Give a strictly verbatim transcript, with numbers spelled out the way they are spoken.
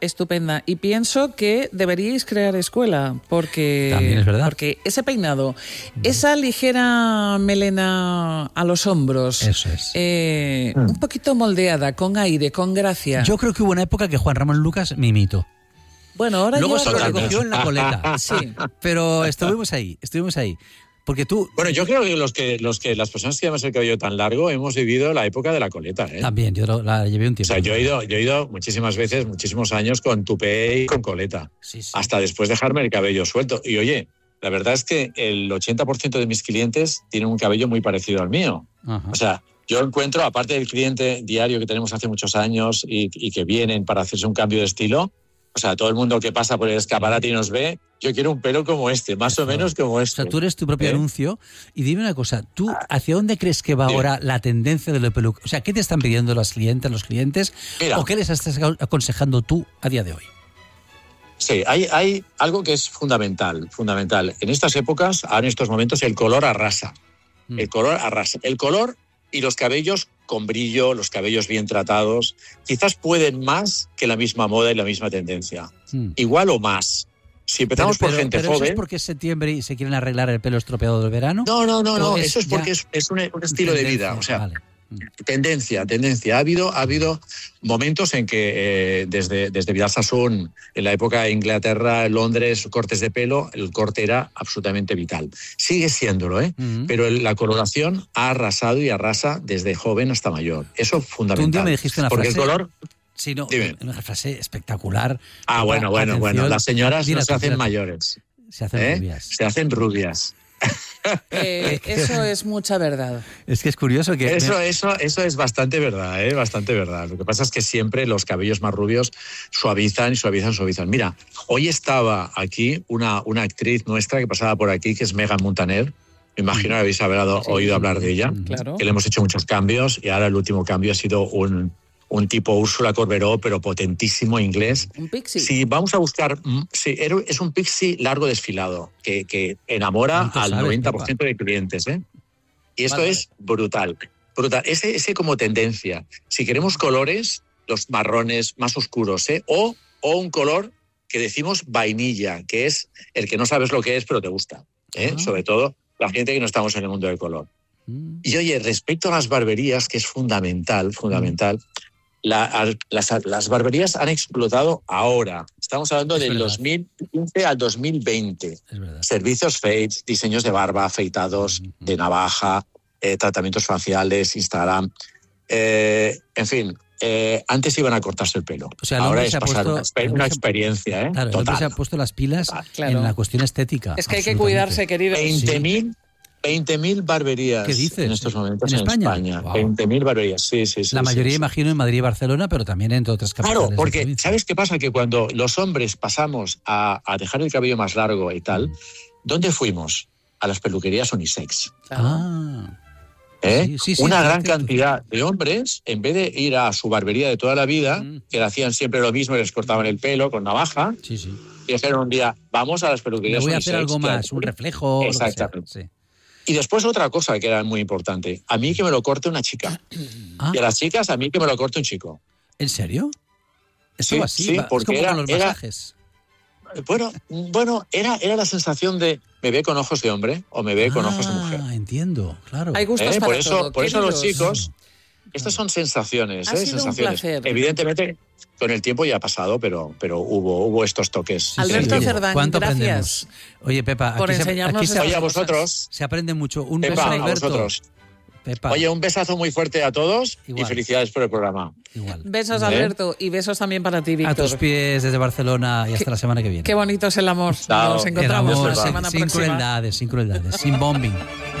estupenda. Y pienso que deberíais crear escuela, porque, También es verdad. porque ese peinado, esa ligera melena a los hombros, Eso es. eh, mm. un poquito moldeada, con aire, con gracia. Yo creo que hubo una época que Juan Ramón Lucas me imitó. Bueno, ahora Luego ya se lo recogió en la coleta. Sí. Pero estuvimos ahí, estuvimos ahí. Porque tú... Bueno, yo creo que los que, los que las personas que llevamos el cabello tan largo hemos vivido la época de la coleta, ¿eh? También, yo la llevé un tiempo. O sea, yo he ido, yo he ido muchísimas veces, muchísimos años con tupé y con coleta. Sí, sí. Hasta después dejarme el cabello suelto. Y oye, la verdad es que el ochenta por ciento de mis clientes tienen un cabello muy parecido al mío. Ajá. O sea, yo encuentro, aparte del cliente diario que tenemos hace muchos años y, y que vienen para hacerse un cambio de estilo, o sea, todo el mundo que pasa por el escaparate y nos ve, yo quiero un pelo como este, más o menos como este. O sea, tú eres tu propio ¿Eh? anuncio. Y dime una cosa, ¿tú hacia dónde crees que va ahora la tendencia de la peluca? O sea, ¿qué te están pidiendo las clientes, los clientes? Mira, ¿O qué les estás aconsejando tú a día de hoy? Sí, hay, hay algo que es fundamental, fundamental. En estas épocas, ahora en estos momentos, el color arrasa. Mm. El color arrasa. El color y los cabellos con brillo, los cabellos bien tratados, quizás pueden más que la misma moda y la misma tendencia. Mm. Igual o más. Si empezamos pero, por pero, gente pero joven... ¿Eso es porque es septiembre y se quieren arreglar el pelo estropeado del verano? No, no, no, no. Es Eso es porque es, es un, un estilo de vida. O sea, vale. tendencia, tendencia. Ha habido, ha habido momentos en que eh, desde, desde Vidal Sassoon, en la época de Inglaterra, Londres, cortes de pelo, el corte era absolutamente vital. Sigue siéndolo, ¿eh? Uh-huh. Pero el, la coloración ha arrasado y arrasa desde joven hasta mayor. Eso es fundamental. Tú un día me dijiste una porque frase... el color... Sí, no, Dime. Una frase espectacular. Ah, bueno, bueno, atención, bueno. Las señoras no se hacen tírate. mayores. Se hacen ¿eh? rubias. Se hacen rubias. Eh, eso es mucha verdad. Es que es curioso que... Eso, eso, eso es bastante verdad, ¿eh? Bastante verdad. Lo que pasa es que siempre los cabellos más rubios suavizan y suavizan, suavizan. Mira, hoy estaba aquí una, una actriz nuestra que pasaba por aquí, que es Megan Montaner. Me imagino que habéis hablado, sí, oído hablar de ella. Claro. Que le hemos hecho muchos cambios y ahora el último cambio ha sido un... un tipo Úrsula Corberó, pero potentísimo, inglés. Un pixie. Si vamos a buscar... Sí, es un pixie largo desfilado, que, que enamora al sabes, noventa por ciento Pepa? De clientes, ¿eh? Y esto vale, es brutal, brutal. Ese, ese como tendencia. Si queremos colores, los marrones más oscuros, ¿eh? O, o un color que decimos vainilla, que es el que no sabes lo que es, pero te gusta, ¿eh? Ah. Sobre todo la gente que no estamos en el mundo del color. Mm. Y oye, respecto a las barberías, que es fundamental, fundamental... Mm. La, las, las barberías han explotado ahora. Estamos hablando es del verdad. dos mil quince al dos mil veinte. Servicios fades, diseños de barba, afeitados, uh-huh. de navaja, eh, tratamientos faciales, Instagram. Eh, en fin, eh, antes iban a cortarse el pelo. O sea, ahora es se ha pasar puesto, una, una experiencia. ¿eh? Claro, el hombre se ha puesto las pilas claro. en la cuestión estética. Es que hay que cuidarse, querido. veinte mil sí. veinte mil barberías. ¿Qué dices? En estos momentos en, en España. España. Wow. veinte mil barberías, sí, sí, sí. La mayoría, sí, imagino, sí. en Madrid y Barcelona, pero también en otras capitales. Claro, porque ¿sabes qué pasa? Que cuando los hombres pasamos a, a dejar el cabello más largo y tal, ¿dónde fuimos? A las peluquerías unisex. Ah. ¿Eh? Sí, sí, sí, Una sí, gran sí, cantidad de hombres, en vez de ir a su barbería de toda la vida, mm. que le hacían siempre lo mismo y les cortaban el pelo con navaja, sí, sí. y dijeron un día, vamos a las peluquerías unisex. Voy a unisex, hacer algo más, un reflejo. Exactamente. Sí. Y después otra cosa que era muy importante. A mí que me lo corte una chica. ¿Ah? Y a las chicas, a mí que me lo corte un chico. ¿En serio? Eso sí, así, sí, va. porque es como era, con los era, masajes. Bueno, bueno era, era la sensación de me ve con ojos de hombre o me ve ah, con ojos de mujer. Entiendo, claro. Hay gustos ¿Eh? para Por eso, todo, por eso los chicos... Claro. Estas son sensaciones, ha ¿eh? sido sensaciones. Un placer. Evidentemente, con el tiempo ya ha pasado, pero, pero hubo, hubo estos toques. Sí, Alberto sí, Cerdán, ¿cuánto gracias aprendemos? Oye, Pepa, por aquí enseñarnos se, aquí se, Oye, a vosotros. Se aprende mucho. Un Pepa, beso, a Alberto. vosotros. Pepa. Oye, un besazo muy fuerte a todos. Igual. Y felicidades por el programa. Igual. Besos, ¿Eh? Alberto, y besos también para ti, Víctor. A tus pies desde Barcelona y hasta qué, la semana que viene. Qué bonito es el amor. Chao. Nos encontramos el amor, la semana sin próxima. Sin crueldades, sin crueldades, sin bombing.